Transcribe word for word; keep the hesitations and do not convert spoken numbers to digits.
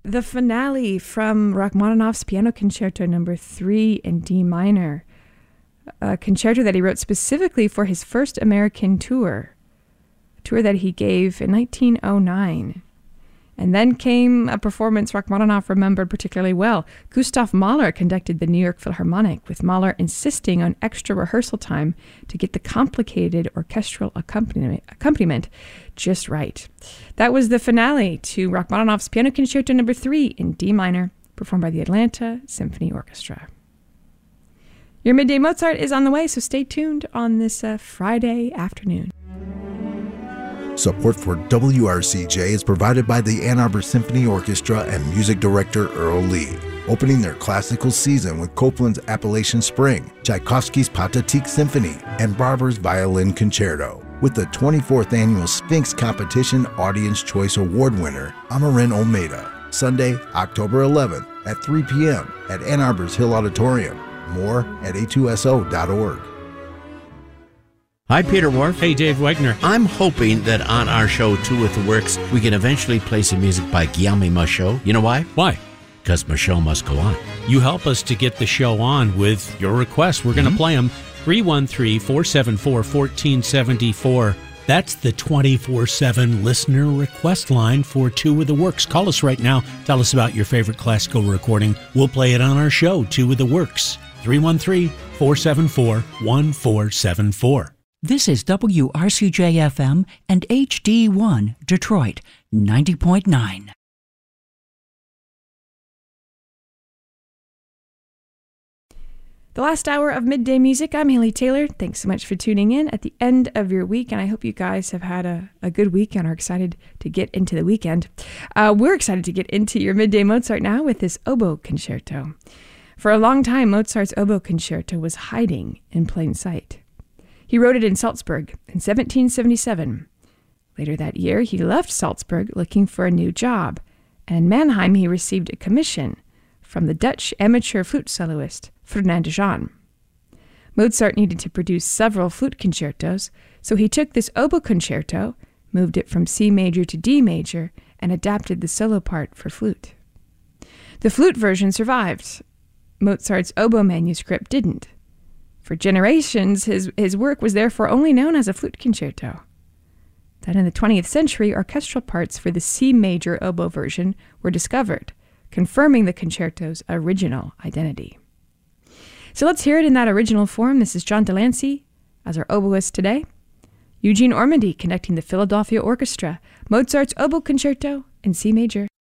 The finale from Rachmaninoff's Piano Concerto Number three in D minor, a concerto that he wrote specifically for his first American tour, a tour that he gave in nineteen oh nine. And then came a performance Rachmaninoff remembered particularly well. Gustav Mahler conducted the New York Philharmonic, with Mahler insisting on extra rehearsal time to get the complicated orchestral accompaniment, accompaniment just right. That was the finale to Rachmaninoff's Piano Concerto Number three in D minor, performed by the Atlanta Symphony Orchestra. Your Midday Mozart is on the way, so stay tuned on this uh, Friday afternoon. Support for W R C J is provided by the Ann Arbor Symphony Orchestra and music director Earl Lee, opening their classical season with Copland's Appalachian Spring, Tchaikovsky's Patatik Symphony, and Barber's Violin Concerto, with the twenty-fourth Annual Sphinx Competition Audience Choice Award winner, Amarin Olmedo, Sunday, October eleventh at three p.m. at Ann Arbor's Hill Auditorium. More at a two s o dot org. Hi, Peter Wharf. Hey, Dave Wegner. I'm hoping that on our show, Two with the Works, we can eventually play some music by Guillaume Michaud. You know why? Why? Because Michaud must go on. You help us to get the show on with your requests. We're going to mm-hmm. play them. three one three, four seven four, one four seven four. That's the twenty-four seven listener request line for Two with the Works. Call us right now. Tell us about your favorite classical recording. We'll play it on our show, Two with the Works. three one three, four seven four, one four seven four. This is W R C J F M and H D one, Detroit, ninety point nine. The last hour of Midday Music. I'm Haley Taylor. Thanks so much for tuning in at the end of your week, and I hope you guys have had a, a good week and are excited to get into the weekend. Uh, we're excited to get into your Midday Mozart now with this oboe concerto. For a long time, Mozart's oboe concerto was hiding in plain sight. He wrote it in Salzburg in seventeen seventy-seven. Later that year, he left Salzburg looking for a new job, and in Mannheim he received a commission from the Dutch amateur flute soloist Ferdinand de Jong. Mozart needed to produce several flute concertos, so he took this oboe concerto, moved it from C major to D major, and adapted the solo part for flute. The flute version survived. Mozart's oboe manuscript didn't. For generations, his, his work was therefore only known as a flute concerto. Then in the twentieth century, orchestral parts for the C major oboe version were discovered, confirming the concerto's original identity. So let's hear it in that original form. This is John Delancey as our oboist today. Eugene Ormandy conducting the Philadelphia Orchestra, Mozart's oboe concerto in C major.